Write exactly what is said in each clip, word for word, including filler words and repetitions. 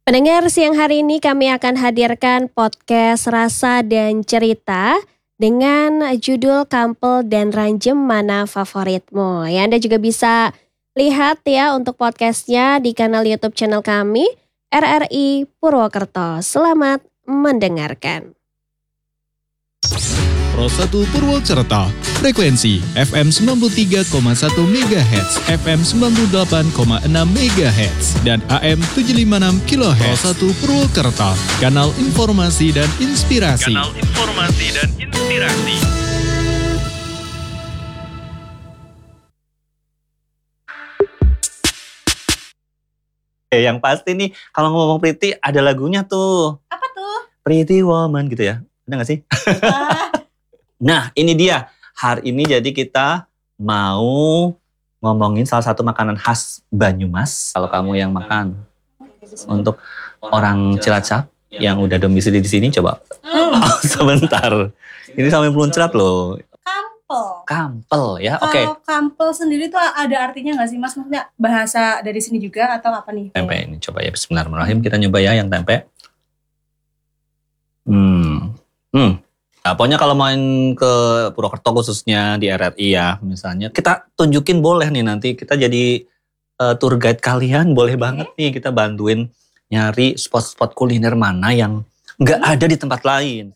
Pendengar, siang hari ini kami akan hadirkan podcast Rasa dan Cerita dengan judul Kampel dan Ranjem Mana Favoritmu. Ya, Anda juga bisa lihat ya untuk podcastnya di kanal YouTube channel kami R R I Purwokerto. Selamat mendengarkan. Pro satu Purwokerto, frekuensi F M sembilan puluh tiga koma satu megahertz, F M sembilan puluh delapan koma enam megahertz, dan A M tujuh ratus lima puluh enam kilohertz. Pro satu Purwokerto, kanal informasi dan inspirasi. Kanal informasi dan inspirasi. Eh, yang pasti nih kalau ngomong Pretty ada lagunya tuh. Apa tuh? Pretty Woman gitu ya. Ada gak sih? Ah. Nah ini dia. Hari ini jadi kita mau ngomongin salah satu makanan khas Banyumas. Kalau kamu yang makan. Untuk orang Cilacap yang udah domisili di sini coba. Hmm. Oh, sebentar. Ini sampai peluncerat loh. Kampel. Kampel ya. Oke. Kalau kampel sendiri tuh ada artinya nggak sih Mas? Maksudnya bahasa dari sini juga atau apa nih? Tempe ini coba ya. Bismillahirrahmanirrahim. Kita nyoba ya yang tempe. Hmm. Hmm. Nah, pokoknya kalau main ke Purwokerto khususnya di R R I ya misalnya, kita tunjukin boleh nih nanti kita jadi uh, tour guide kalian, boleh banget nih kita bantuin nyari spot-spot kuliner mana yang nggak ada di tempat lain.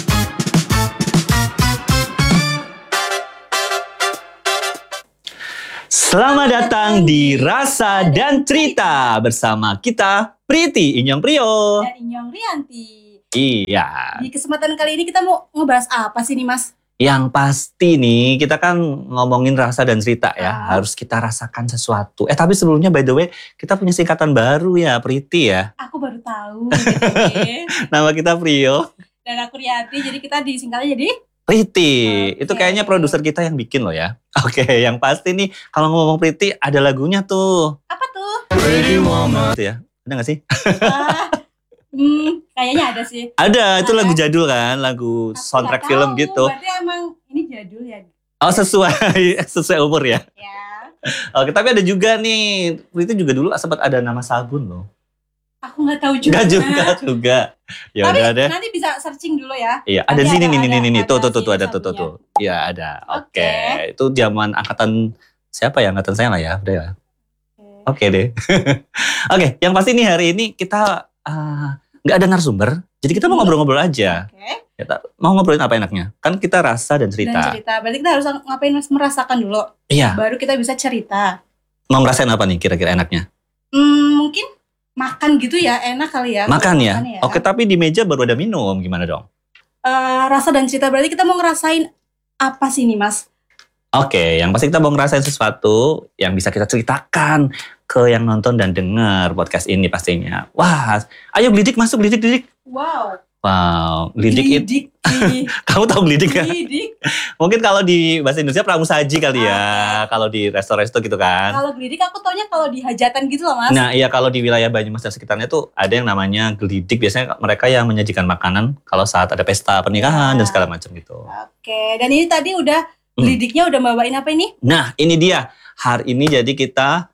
Selamat datang di Rasa dan Cerita bersama kita Pretty Inyong Prio. Dan Inyong Rianti. Iya. Di kesempatan kali ini kita mau ngebahas apa sih nih Mas? Yang pasti nih, kita kan ngomongin rasa dan cerita ya. Ah. Harus kita rasakan sesuatu. Eh tapi sebelumnya by the way, kita punya singkatan baru ya, Pretty ya. Aku baru tahu. Gitu. Nama kita Prio. Dan aku Rianti, jadi kita disingkatnya jadi Pretty. Oke. Itu kayaknya produser kita yang bikin loh ya. Oke, yang pasti nih, kalau ngomong Pretty, ada lagunya tuh. apa tuh? Pretty Woman. Gitu ya, ada gak sih? Ah, hmm, kayaknya ada sih. Ada, itu Ada. lagu jadul kan. Lagu Aku soundtrack nggak film tahu, gitu. Berarti emang ini jadul ya? Oh sesuai, sesuai umur ya. Ya. Oke, tapi ada juga nih, Pretty juga dulu sempat ada nama sabun loh. Aku nggak tahu juga. Enggak juga, juga. Ya Tapi udah deh. nanti bisa searching dulu ya. Iya, ada di Nanti sini ada- nih nih ada- nih nih. Tuh ada tuh tuh tuh sini ada tuh tuh sabunnya. tuh. Iya, ada. Oke. Oke. Itu zaman angkatan siapa ya? Angkatan saya lah ya, udah ya. Oke deh. Oke, yang pasti nih hari ini kita ah, nggak ada narasumber. Jadi kita mau Hmm. ngobrol-ngobrol aja. Oke. Ya, tak- mau ngobrolin apa enaknya? Kan kita rasa dan Dan cerita. cerita. Berarti kita harus ngapain Mas? Merasakan dulu. Iya. Baru kita bisa cerita. Mau ngerasain apa nih kira-kira enaknya? Hmm, mungkin makan gitu ya, enak kali ya. Makan ya? Makan Oke, tapi di meja baru ada minum. Gimana dong? Eh, rasa dan cerita berarti kita mau ngerasain apa sih nih Mas? Oke, yang pasti kita mau ngerasain sesuatu yang bisa kita ceritakan ke yang nonton dan dengar podcast ini pastinya. Wah, ayo gelidik masuk, gelidik, gelidik. Wow. Wow, gelidik itu. Gelidik. gelidik, Kamu tahu gelidik kan? gelidik. Mungkin kalau di bahasa Indonesia pramusaji kali ya. Ah. Kalau di resto-resto gitu kan. Kalau gelidik aku taunya kalau di hajatan gitu loh Mas. Nah iya, kalau di wilayah Banyumas dan sekitarnya tuh ada yang namanya gelidik. Biasanya mereka yang menyajikan makanan kalau saat ada pesta pernikahan Ya. dan segala macam gitu. Oke, dan ini tadi udah Hmm. gelidiknya udah bawain apa ini? Nah ini dia. Hari ini jadi kita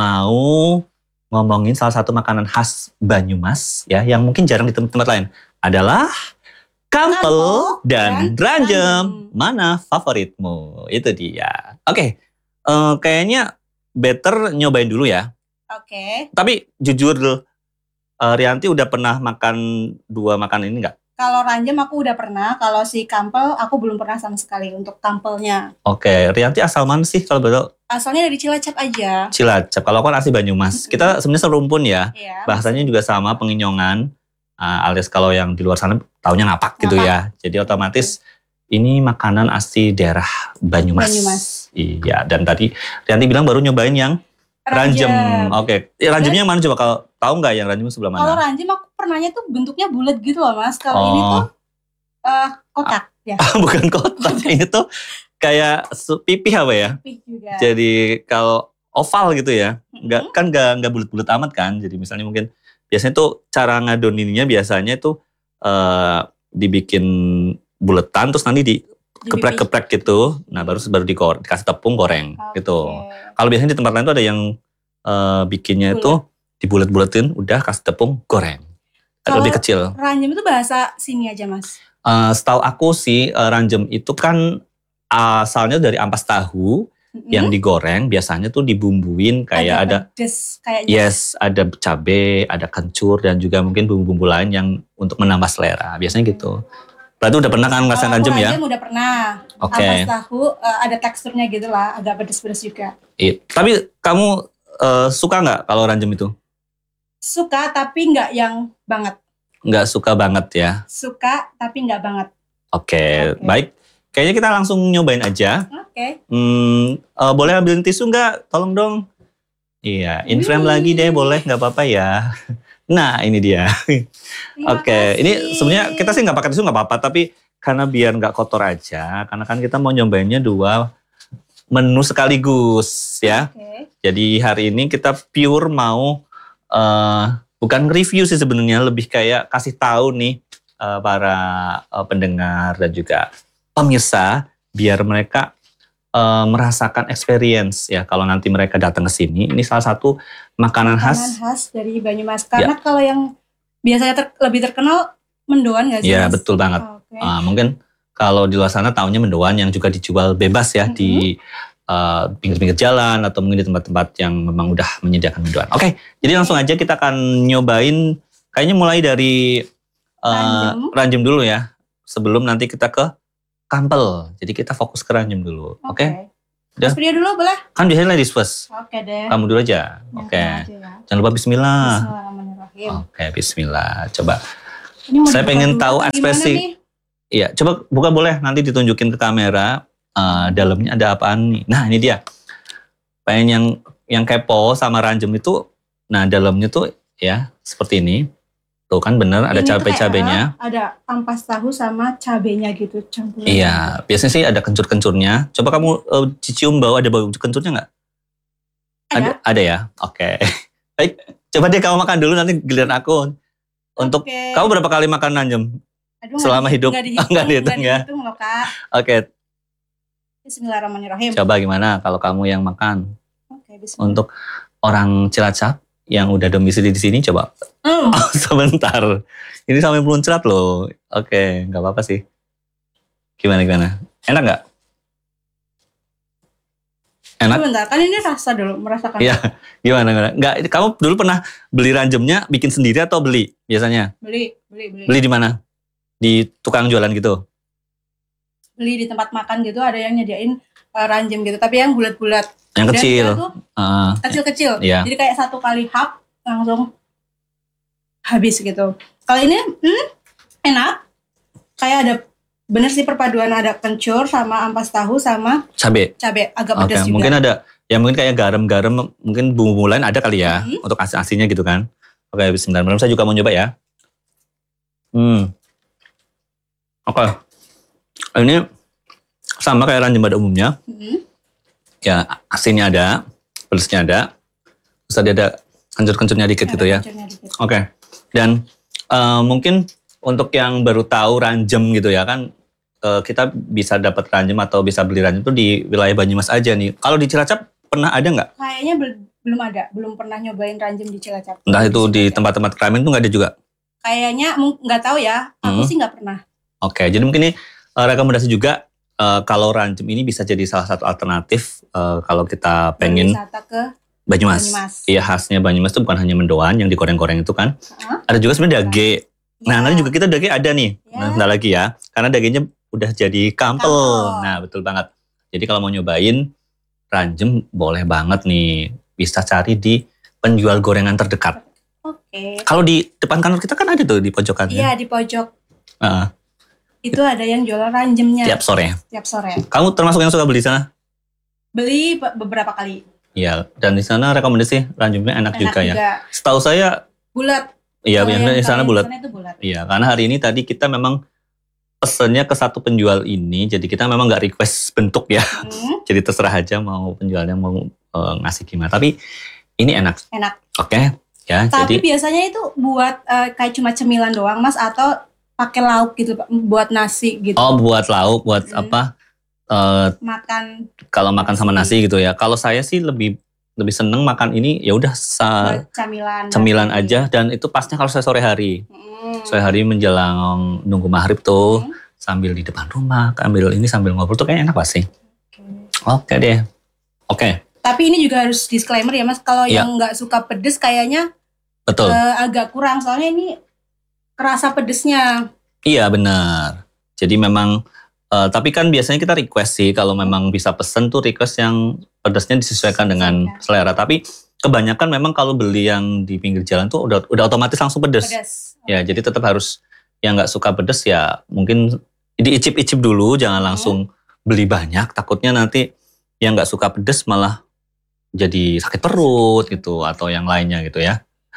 mau ngomongin salah satu makanan khas Banyumas ya, yang mungkin jarang di tempat lain. Adalah kampel Kampel dan dan ranjem. ranjem. Mana favoritmu? Itu dia. Oke, eh, kayaknya better nyobain dulu ya. Oke. Tapi jujur, eh, Rianti udah pernah makan dua makanan ini nggak? Kalau ranjem aku udah pernah, kalau si kampel aku belum pernah sama sekali untuk kampelnya. Oke, Rianti asal mana sih kalau betul? Asalnya dari Cilacap aja. Cilacap. Kalau aku kan asli Banyumas. Mm-mm. Kita sebenarnya serumpun ya. Iya. Bahasanya juga sama, penginyongan. Uh, alias kalau yang di luar sana taunya ngapak gitu Ngapak. ya. Jadi otomatis ini makanan asli daerah Banyumas. Banyumas. Iya, dan tadi Rianti bilang baru nyobain yang ranjem. Oke, ya, ranjemnya yang mana coba? Kalau tahu nggak yang ranjem sebelah Kalau mana? ranjem aku pernahnya tuh bentuknya bulat gitu loh Mas. Kalau Oh. ini tuh eh, kotak ya. Bukan kotak, ini tuh kayak su- pipih apa ya? Pipih juga. Jadi kalau oval gitu ya, nggak Mm-mm. kan nggak nggak bulat-bulat amat kan. Jadi misalnya mungkin biasanya tuh cara ngadoninnya biasanya tuh eh, dibikin buletan terus nanti di keprek-keprek gitu. Nah baru baru digor- dikasih tepung goreng Oke. gitu. Kalau biasanya di tempat lain tuh ada yang eh, bikinnya itu dibulet-buletin, udah kasih tepung, goreng. Kalau Lebih kecil. ranjem itu bahasa sini aja mas. Uh, setahu aku sih uh, ranjem itu kan asalnya dari ampas tahu Mm-mm. yang digoreng, biasanya tuh dibumbuin kayak ada, pedes, kayaknya. yes, ada cabai, ada kencur dan juga mungkin bumbu-bumbu lain yang untuk menambah selera. Biasanya gitu. Berarti udah pernah kan ngerasain Kalau ranjem ya? ranjem udah pernah. Oke. Ampas tahu uh, ada teksturnya gitu lah, agak pedes-pedes juga. Iya. Tapi kamu uh, suka nggak kalau ranjem itu? Suka tapi nggak yang banget. Nggak suka banget ya? Suka tapi nggak banget. Oke, Oke. baik. Kayaknya kita langsung nyobain aja. Oke. Hmm, uh, boleh ambilin tisu nggak? Tolong dong. Iya, in frame Wih. lagi deh, boleh nggak apa-apa ya. Nah, ini dia. Terima Oke, kasih. ini sebenarnya kita sih nggak pakai tisu nggak apa-apa, tapi karena biar nggak kotor aja, karena kan kita mau nyobainnya dua menu sekaligus ya. Oke. Jadi hari ini kita pure mau uh, bukan review sih sebenarnya, lebih kayak kasih tahu nih uh, para uh, pendengar dan juga pemirsa biar mereka uh, merasakan experience ya kalau nanti mereka datang ke sini. Ini salah satu makanan Makanan khas. khas dari Banyumas. Karena kalau yang biasanya ter- lebih terkenal mendoan nggak sih? Ya, Mas? betul banget. Oke. Uh, mungkin kalau di luar sana tahunya mendoan yang juga dijual bebas ya Mhm. di uh, pinggir-pinggir jalan atau mungkin di tempat-tempat yang memang udah menyediakan mendoan. Oke, jadi langsung aja kita akan nyobain. Kayaknya mulai dari uh, Ranjem. ranjem dulu ya. Sebelum nanti kita ke kampel. Jadi kita fokus ke ranjem dulu. Oke? Udah. Mas Priyo dulu boleh? Kan biasanya ladies first. Oke deh. Kamu dulu aja. Yang Oke. sama aja ya. Jangan lupa bismillah. Bismillahirrahmanirrahim. Oke, bismillah. Coba. Ini mau Saya dibuka pengen dulu tahu atau gimana ekspresi. nih? Iya, coba buka boleh nanti ditunjukin ke kamera. Uh, dalamnya ada apaan nih? Nah, ini dia. Pengen yang yang kepo sama ranjem itu, nah dalamnya tuh ya seperti ini. Tuh kan bener ada Ini tuh cabai-cabainya. kayak Ada ampas tahu sama cabenya gitu campuran. Iya, biasanya sih ada kencur-kencurnya. Coba kamu uh, cicium bau, ada bau kencurnya nggak? Ada, ada ya. Oke. Baik, coba deh kamu makan dulu nanti giliran aku. Untuk Oke. kamu berapa kali makan ranjem? Aduh, selama nggak di- hidup? nggak dihitung, Nggak dihitung nggak ya? dihitung loh kak. Oke, Bismillahirrahmanirrahim. coba gimana kalau kamu yang makan? Oke, bismillah. Untuk orang Cilacap yang udah domisili di sini, coba. Hmm. Oh, sebentar. Ini sampai meluncrat loh. Oke, nggak apa-apa sih. Gimana gimana? Enak nggak? Enak? Sebentar, kan ini rasa dulu, merasakan. Iya. Gimana gimana? Nggak, kamu dulu pernah beli ranjemnya bikin sendiri atau beli biasanya? Beli, beli, beli. Beli di mana? Di tukang jualan gitu. Beli di tempat makan gitu, ada yang nyediain uh, ranjem gitu, tapi yang bulat-bulat. Yang Dan kecil. dia tuh Ah, kecil-kecil. Iya. Jadi kayak satu kali hap langsung habis gitu. Kalau ini hmm, enak. Kayak ada bener sih perpaduan, ada kencur sama ampas tahu sama cabe. cabai agak Oke, pedas juga. mungkin ada ya mungkin kayak garam-garam, mungkin bumbu lain ada kali ya Mhm. untuk asin-asinnya gitu kan. Oke, bismillahirrahmanirrahim. Saya juga mau nyoba ya. Hmm. Oke. Ini sama kayak ranjem pada umumnya. Mhm. Ya, asinnya ada, pedasnya ada. Terus tadi ada kencur-kencurnya dikit gitu ya. Ada kencurnya dikit. Oke. Dan eh, mungkin untuk yang baru tahu ranjem gitu ya kan, eh, kita bisa dapat ranjem atau bisa beli ranjem itu di wilayah Banyumas aja nih. Kalau di Cilacap pernah ada nggak? Kayaknya bel- belum ada, belum pernah nyobain ranjem di Cilacap. Entah itu di Cilacap. tempat-tempat keramaian itu nggak ada juga? Kayaknya mung- nggak tahu ya, aku Mhm. sih nggak pernah. Oke, jadi mungkin ini eh, rekomendasi juga eh, kalau ranjem ini bisa jadi salah satu alternatif eh, kalau kita pengen Berwisata ke Banyumas. Banyumas. Iya, khasnya Banyumas itu bukan hanya mendoan yang digoreng-goreng itu kan. Heeh. Ada juga sebenarnya dage. Nah, Ya. nanti juga kita dage ada nih. Ya. Nah, sebentar lagi ya. Karena dagingnya udah jadi kampel. Kampel. Nah, betul banget. Jadi kalau mau nyobain ranjem boleh banget nih. Bisa cari di penjual gorengan terdekat. Oke. Kalau di depan kantor kita kan ada tuh di pojokan. Iya, di pojok Heeh, itu ada yang jualan ranjemnya tiap sore. tiap sore. Kamu termasuk yang suka beli di sana? Beli be- beberapa kali. Iya, dan di sana rekomendasi ranjemnya enak, Enak juga, ya. juga. Setahu saya, Bulat. iya, Kalau biasanya yang di sana kalian bulat. sana itu bulat. Iya, karena hari ini tadi kita memang pesennya ke satu penjual ini, jadi kita memang nggak request bentuk ya. Hmm, Jadi terserah aja mau penjualnya mau eh, ngasih gimana. Tapi ini enak, enak. oke? Ya, Tapi jadi biasanya itu buat eh, kayak cuma cemilan doang, Mas, atau pakai lauk gitu, Pak, buat nasi gitu. oh buat lauk, buat Hmm. apa? eh, Makan kalau makan sama nasi gitu ya. Kalau saya sih lebih lebih seneng makan ini ya udah sa- Buat camilan. cemilan berarti. aja, dan itu pasnya kalau saya sore hari. Hmm. Sore hari menjelang nunggu maghrib tuh, Hmm. sambil di depan rumah, ambil ini sambil ngobrol tuh kayaknya enak pasti. Oke. Oke deh. Oke, Tapi ini juga harus disclaimer ya Mas, kalau Iya. yang nggak suka pedes kayaknya betul. eh, agak kurang, soalnya ini kerasa pedesnya. Iya benar. Jadi memang, eh, tapi kan biasanya kita request sih kalau memang bisa pesen tuh request yang pedasnya disesuaikan dengan selera. Tapi kebanyakan memang kalau beli yang di pinggir jalan tuh udah udah otomatis langsung pedes. Pedes. Ya jadi tetap harus yang nggak suka pedes ya mungkin diicip-icip dulu, jangan Hmm. langsung beli banyak. Takutnya nanti yang nggak suka pedes malah jadi sakit perut gitu atau yang lainnya gitu ya.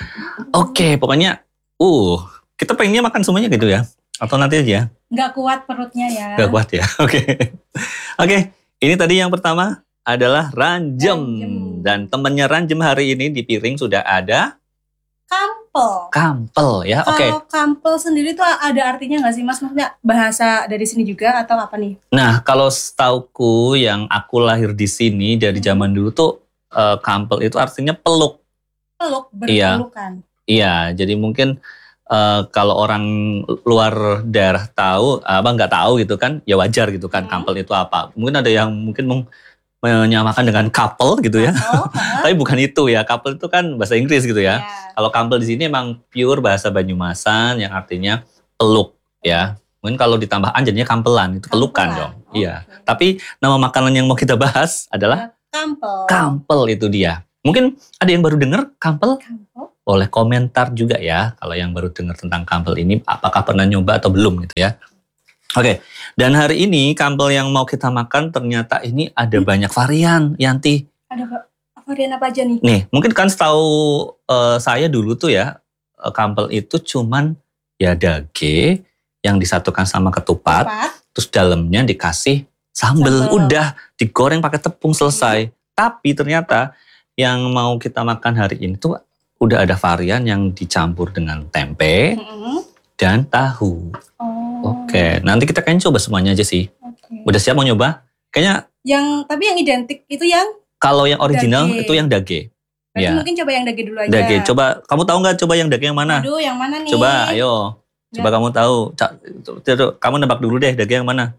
Oke, pokoknya, uh kita pengennya makan semuanya gitu ya. Atau nanti aja. Nggak kuat perutnya ya. Gak kuat ya. Oke. Oke, ini tadi yang pertama adalah ranjem. Ranjem. Dan temennya ranjem hari ini di piring sudah ada Kampel. kampel ya. Oke. Kalau kampel sendiri tuh ada artinya nggak sih Mas? Maksudnya bahasa dari sini juga atau apa nih? Nah, kalau setauku yang aku lahir di sini dari zaman dulu tuh eh, kampel itu artinya peluk. Peluk, Iya. berpelukan. Iya, jadi mungkin eh, kalau orang luar daerah tahu, apa nggak tahu gitu kan, ya wajar gitu kan. Hmm. Kampel itu apa? Mungkin ada yang mungkin meng- menyamakan dengan couple gitu ya. Oh, heeh. Tapi bukan itu ya. Couple itu kan bahasa Inggris gitu ya. Ya. Kalau kampel di sini emang pure bahasa Banyumasan yang artinya peluk ya. Mungkin kalau ditambah an jadinya kampelan, itu pelukan Kampelan. dong. Oke. Iya. Tapi nama makanan yang mau kita bahas adalah Kampel. kampel itu dia. Mungkin ada yang baru dengar kampel? Kampel. Boleh komentar juga ya kalau yang baru dengar tentang kampel ini, apakah pernah nyoba atau belum gitu ya. Oke, dan hari ini kampel yang mau kita makan ternyata ini ada banyak varian, Yanti. Ada apa- varian apa aja nih? Nih, mungkin kan setahu eh, saya dulu tuh ya, eh, kampel itu cuman ya dage yang disatukan sama ketupat, Ketupat. terus dalamnya dikasih sambel, Sambel. udah digoreng pakai tepung selesai. Tapi ternyata yang mau kita makan hari ini tuh udah ada varian yang dicampur dengan tempe Mm-mm. dan tahu. Oh. Oke, nanti kita kayaknya coba semuanya aja sih. Oke. Udah siap mau nyoba? Kayaknya Yang tapi yang identik itu yang kalau yang original Dage. itu yang dage. berarti Ya. mungkin coba yang dage dulu aja. Dage. Coba kamu tahu nggak coba yang dage yang mana? Aduh, yang mana nih? Coba, ayo. Coba Ya. kamu tahu. Ca- tuh, tuh, tuh, kamu nebak dulu deh dage yang mana?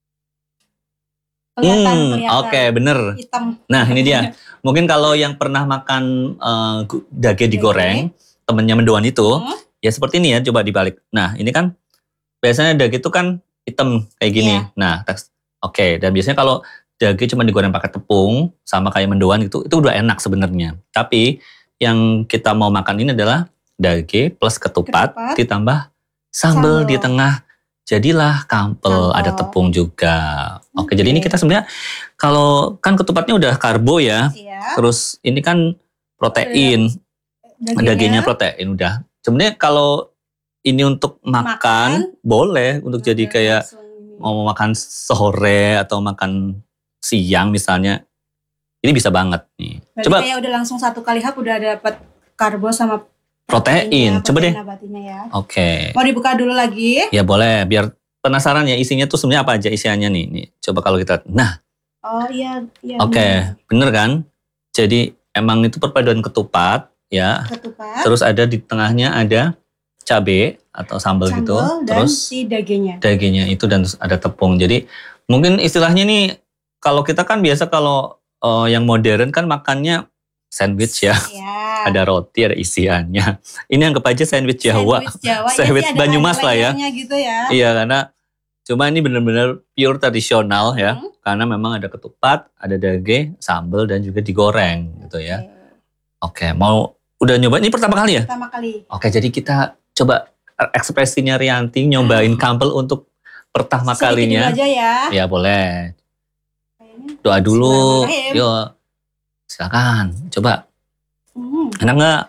Kelihatan, Hmm, kelihatan. oke, bener. Hitam. Nah, ini dia. Mungkin kalau yang pernah makan eh, gu- dage digoreng, temennya mendoan itu, Hmm. ya seperti ini ya, coba dibalik. Nah, ini kan biasanya dage itu kan hitam kayak gini. Iya. Nah, teks, oke. Dan biasanya kalau dage cuma digoreng pakai tepung sama kayak mendoan itu, itu udah enak sebenarnya. Tapi yang kita mau makan ini adalah dage plus ketupat, Ketupat. ditambah sambal Sambal. di tengah. Jadilah kampel, Kampel. ada tepung juga. Oke, jadi ini kita sebenarnya kalau kan ketupatnya udah karbo ya. Iya. Terus ini kan protein, dagingnya protein udah. Sebenarnya kalau ini untuk makan, boleh untuk jadi Udah kayak langsung ini. mau makan sore atau makan siang misalnya. Ini bisa banget nih. Berarti Coba kayak udah langsung satu kali hap udah dapat karbo sama protein. Coba deh. nabatinya ya. Oke. Mau dibuka dulu lagi? Ya boleh, biar penasaran ya isinya tuh sebenarnya apa aja isiannya nih. Nih, coba kalau kita. Nah, Oh iya, iya. oke, bener kan? Jadi emang itu perpaduan ketupat ya. Ketupat, Terus ada di tengahnya ada cabe atau sambal gitu. sambal, dan Terus si dagingnya. dagingnya itu dan ada tepung. Jadi mungkin istilahnya nih kalau kita kan biasa kalau eh, yang modern kan makannya sandwich ya. Iya. Ada roti, ada isiannya. Ini anggap aja sandwich Jawa. Sandwich Jawa. ya Sandwich sih, ada Banyumas lah ya. layernya gitu ya. Iya karena cuma ini benar-benar pure tradisional ya. Hmm. Karena memang ada ketupat, ada dage, sambal dan juga digoreng gitu ya. Oke, mau udah nyoba ini pertama kali ya? Pertama kali. Oke, jadi kita coba ekspresinya Rianti nyobain kampel untuk pertama Sedikit kalinya. dulu aja ya. Ya boleh. Kayaknya. Doa dulu. Bismillahirrahmanirrahim. Yuk. Silakan. Coba. Hmm. Enak nggak?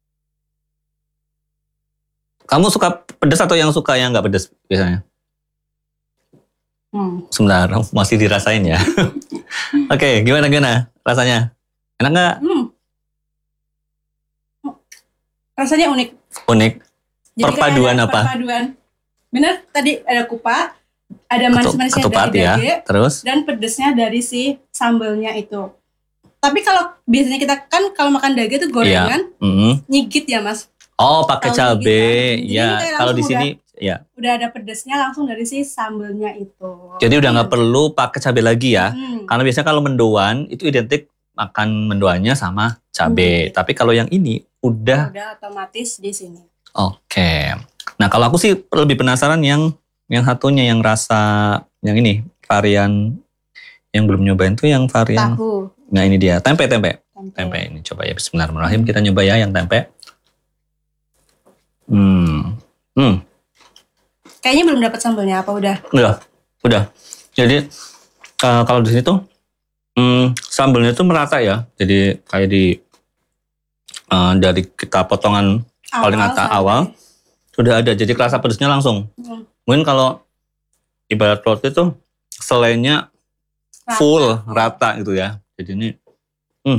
Kamu suka pedas atau yang suka yang nggak pedas biasanya? Hmm. Sebentar, masih dirasain ya. Oke, gimana gimana rasanya? Enak nggak? Hmm. Rasanya unik. Unik. Jadi Perpaduan kayak ada apa? Perpaduan. Bener, tadi ada kupat, ada Ketu- manis-manisnya ketupat dari ya. dage, Terus? dan pedesnya dari si sambelnya itu. Tapi kalau biasanya kita kan kalau makan dage tuh gorengan, Iya. Mm-hmm. nyigit ya Mas. Oh, pakai Tahu cabe. nyigit, kan? Jadi Ya, kayak kalau di langsung sini ya. Udah ada pedesnya langsung dari si sambelnya itu. Jadi udah nggak perlu pakai cabe lagi ya. Hmm. Karena biasanya kalau mendoan itu identik makan mendoannya sama cabe. Hmm. Tapi kalau yang ini udah Udah otomatis di sini. Oke. Nah, kalau aku sih lebih penasaran yang yang satunya yang rasa yang ini, varian yang belum nyobain tuh yang varian. Tahu. Nah, ini dia, tempe tempe. Tempe. Tempe ini coba ya, bismillahirrahmanirrahim. Kita nyoba ya yang tempe. Hmm. Hmm. Kayaknya belum dapat sambelnya apa udah? Udah. Udah. Jadi uh, kalau di sini tuh hmm, sambelnya tuh merata ya. Jadi kayak di uh, dari kita potongan paling atas sampai- awal sudah ada. Jadi kerasa pedasnya langsung. Hmm. Mungkin kalau ibarat roti tuh selainya Rata. full rata gitu ya. Jadi ini, hmm,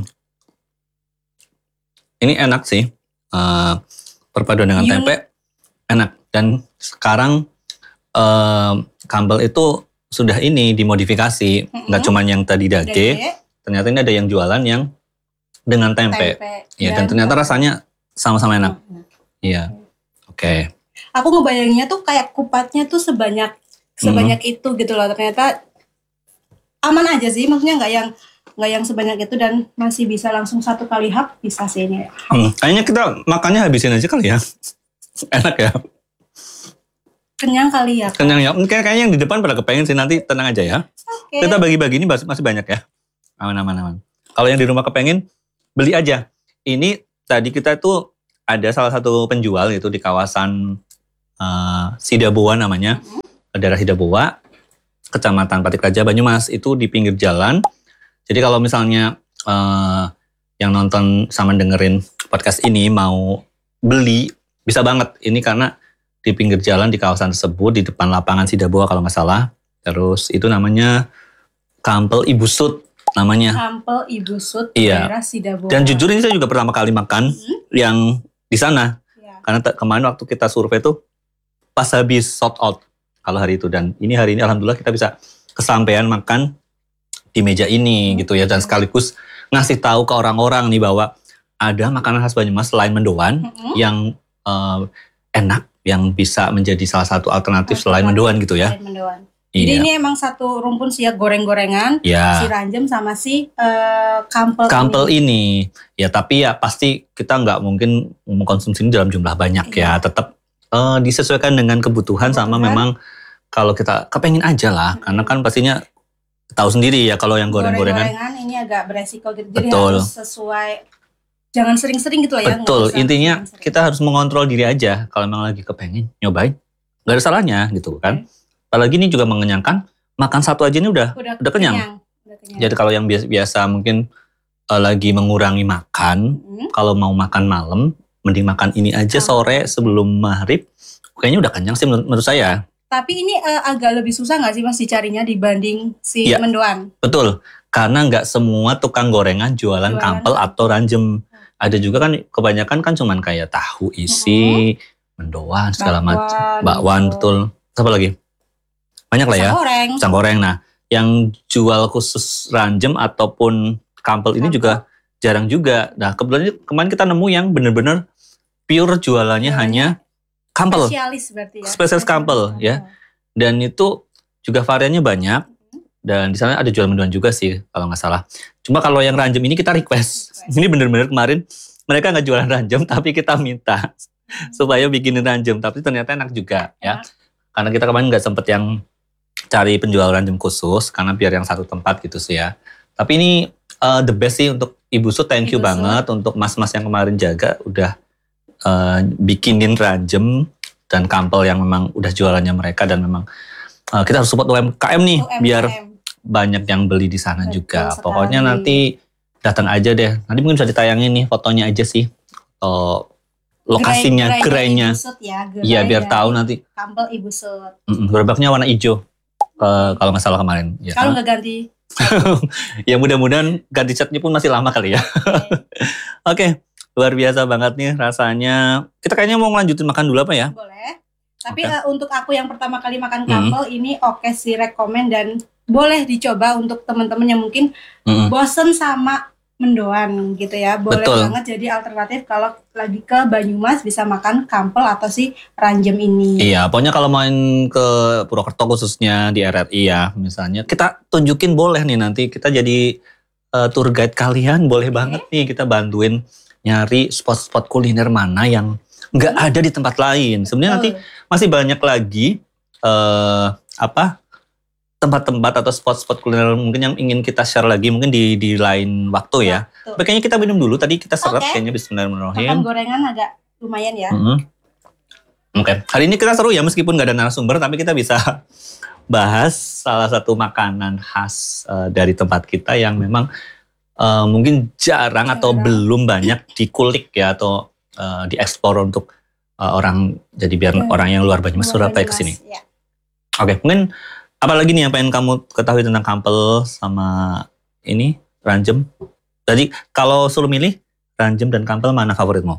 ini enak sih. Uh, perpaduan dengan Yun- tempe enak. Dan sekarang uh, Campbell itu sudah ini dimodifikasi. Mm-mm. Nggak cuma yang tadi dage, Dage, ternyata ini ada yang jualan yang dengan tempe. tempe. Ya, dan ternyata rasanya sama-sama enak. Iya. Oke. Aku ngebayanginnya tuh kayak kupatnya tuh sebanyak sebanyak Hmm. itu gitu loh. Ternyata aman aja sih, maksudnya nggak yang nggak yang sebanyak itu dan masih bisa langsung satu kali hap bisa sih ini. Hmm, kayaknya kita makannya habisin aja kali ya. Enak ya. Kenyang kali ya. Kak? Kenyang ya. Kayak kayaknya yang di depan pada kepengen sih, nanti tenang aja ya. Oke. Kita bagi-bagi ini masih masih banyak ya. Aman aman aman. Kalau yang di rumah kepengen beli aja. Ini tadi kita tuh ada salah satu penjual itu di kawasan uh, Sidaboa namanya. Daerah Sidaboa, Kecamatan Patik Raja, Banyumas, itu di pinggir jalan. Jadi kalau misalnya uh, yang nonton sama dengerin podcast ini mau beli, bisa banget. Ini karena di pinggir jalan di kawasan tersebut, di depan lapangan Sidaboa kalau nggak salah. Terus itu namanya Campbell Ibu Sud namanya. Campbell Ibu Sud Iya. daerah Sidaboa. Dan jujur ini saya juga pertama kali makan yang di sana. Ya. Karena te- kemarin waktu kita survei tuh pas habis sold out kalau hari itu. Dan ini hari ini alhamdulillah kita bisa kesampaian makan di meja ini gitu ya. Dan sekaligus ngasih tahu ke orang-orang nih bahwa ada makanan khas Banyumas selain mendoan Mm-mm. yang eh, enak, yang bisa menjadi salah satu alternatif selain mendoan gitu ya. Selain mendoan. Jadi Iya. ini emang satu rumpun sih ya, goreng-gorengan, si Ya, ranjem sama si eh, kampel. Campbell ini. ini ya, tapi ya pasti kita nggak mungkin mengkonsumsi ini dalam jumlah banyak ya. Iya. Tetap eh, disesuaikan dengan kebutuhan, sama Kebutuhan. memang kalau kita kepengen aja lah, karena kan pastinya tahu sendiri ya kalau yang goreng-gorengan. Goreng-gorengan ini agak beresiko gitu. Jadi Betul. harus sesuai, jangan sering-sering gitu lah ya. nggak Betul, usah intinya sering-sering. kita harus mengontrol diri aja kalau memang lagi kepengen nyobain. Nggak ada salahnya gitu kan. Apalagi ini juga mengenyangkan, makan satu aja ini udah. udah, udah kenyang. Udah kenyang. Jadi kalau yang biasa-biasa mungkin eh, lagi mengurangi makan, Hmm. kalau mau makan malam, mending makan ini aja Oh. sore sebelum maghrib. Kayaknya udah kenyang sih menurut, menurut saya. Tapi ini eh, agak lebih susah nggak sih Mas dicarinya dibanding si Iya. mendoan? Betul, karena nggak semua tukang gorengan jualan, Jualan. kampel atau ranjem. Ada juga kan kebanyakan kan cuman kayak tahu isi, mendoan segala macam, bakwan, gitu. betul. Apa lagi? Banyak lah ya. Pisang goreng. Pisang goreng. Nah, yang jual khusus ranjem ataupun kampel ini Kampel. juga jarang juga. Nah, kebetulan kemarin kita nemu yang bener-bener pure jualannya Jualannya hanya kampel. Spesialis berarti ya. Spesialis kampel, ya. Dan itu juga variannya banyak. Dan di sana ada jual mendoan juga sih kalau nggak salah. Cuma kalau yang ranjem ini kita request. Request. Ini bener-bener kemarin mereka nggak jualan ranjem tapi kita minta supaya bikinin ranjem. Tapi ternyata enak juga ya. Enak. Karena kita kemarin nggak sempet yang cari penjual ranjem khusus karena biar yang satu tempat gitu sih ya. Tapi ini uh, the best sih untuk Ibu Sud, thank you Ibu Sud. banget untuk mas-mas yang kemarin jaga udah uh, bikinin ranjem dan kampel yang memang udah jualannya mereka, dan memang uh, kita harus support U M K M nih U M K M. biar banyak yang beli di sana Betul juga. sekali. Pokoknya nanti datang aja deh. Nanti mungkin bisa ditayangin nih fotonya aja sih. Oh, lokasinya, gerainya. Ibu Sud ya, gerai Iya biar dari tahu nanti. Kampel Ibu Sud. Mm-mm, gerobaknya warna hijau. Eh, kalau nggak salah kemarin. Ya, Kalau kan? nggak ganti, Ya mudah-mudahan ganti catnya pun masih lama kali ya. Oke, luar biasa banget nih rasanya. Kita kayaknya mau ngelanjutin makan dulu apa ya? boleh. Tapi Oke. eh, untuk aku yang pertama kali makan Mhm. kampel ini oke sih, rekomen dan boleh dicoba untuk teman-teman yang mungkin Mm-mm. bosen sama mendoan gitu ya. Boleh Betul. banget jadi alternatif kalau lagi ke Banyumas bisa makan kampel atau si ranjem ini. Iya, pokoknya kalau main ke Purwokerto khususnya di R R I ya, misalnya kita tunjukin boleh nih nanti kita jadi uh, tour guide kalian, boleh banget nih kita bantuin nyari spot-spot kuliner mana yang nggak ada di tempat lain. Sebenarnya nanti masih banyak lagi uh, apa tempat-tempat atau spot-spot kuliner mungkin yang ingin kita share lagi mungkin di di lain waktu ya. Tuh. Tapi kayaknya kita minum dulu. Tadi kita seret Oke. kayaknya Makan bismillahirrahmanirrahim. gorengan agak lumayan ya. Mm-hmm. Oke, hari ini kita seru ya meskipun nggak ada narasumber tapi kita bisa bahas salah satu makanan khas uh, dari tempat kita yang memang uh, mungkin jarang atau Jarang. belum banyak dikulik ya atau uh, dieksplor untuk uh, orang jadi biar Hmm. orang yang luar Banyumas Luar Surabaya ke Banyumas, sini. ya. Oke, mungkin apa lagi nih yang pengen kamu ketahui tentang kampel sama ini ranjem? Jadi kalau suruh milih ranjem dan kampel mana favoritmu?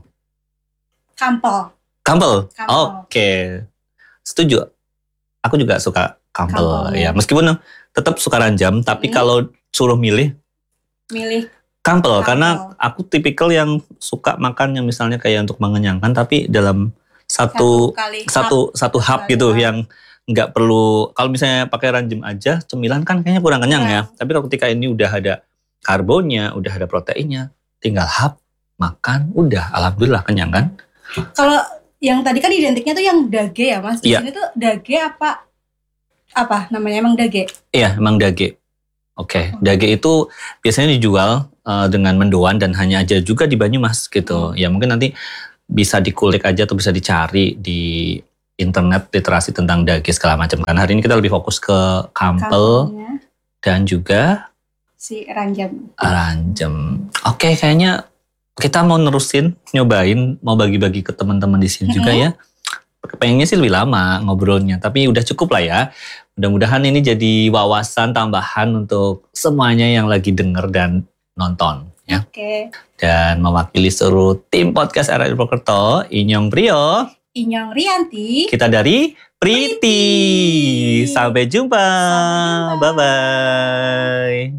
Kampel. Kampel. Kampel. Oke. Setuju. Aku juga suka kampel, Kampel, ya. ya. Meskipun tetap suka ranjam, tapi Hmm. kalau suruh milih Milih kampel, Kampel. karena aku tipikal yang suka makan yang misalnya kayak untuk mengenyangkan tapi dalam satu kali satu satu hub Kali gitu hub. yang nggak perlu, kalau misalnya pakai ranjem aja cemilan kan kayaknya kurang kenyang ya. Tapi kalau ketika ini udah ada karbonnya, udah ada proteinnya, tinggal hub, makan, udah alhamdulillah kenyang kan. Kalau yang tadi kan identiknya tuh yang dage ya Mas. Di Iya. sini tuh dage apa apa namanya emang dage? Iya, emang dage. Oke, dage itu biasanya dijual uh, dengan mendoan dan hanya aja juga di Banyumas gitu. Ya mungkin nanti bisa dikulik aja atau bisa dicari di internet literasi tentang dage segala macam. Kan hari ini kita lebih fokus ke kampel Kampelnya dan juga si ranjam. ranjem. Oke, kayaknya kita mau nerusin nyobain, mau bagi-bagi ke teman-teman di sini juga ya. Pengennya sih lebih lama ngobrolnya, tapi udah cukup lah ya. Mudah-mudahan ini jadi wawasan tambahan untuk semuanya yang lagi denger dan nonton ya. Oke. Dan mewakili seluruh tim podcast R R I Purwokerto, Inyong Prio, Inyong Rianti. kita dari Priti. Priti. Sampai jumpa. Sampai jumpa. Bye-bye.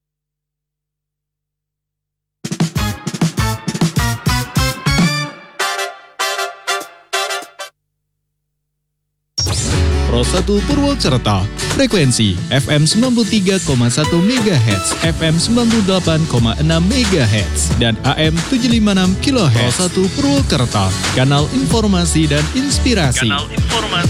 Pro satu Purwokerto, frekuensi F M sembilan puluh tiga koma satu megahertz, F M sembilan puluh delapan koma enam megahertz, dan A M tujuh ratus lima puluh enam kilohertz. Pro satu Purwokerto, kanal informasi dan inspirasi. Kanal informasi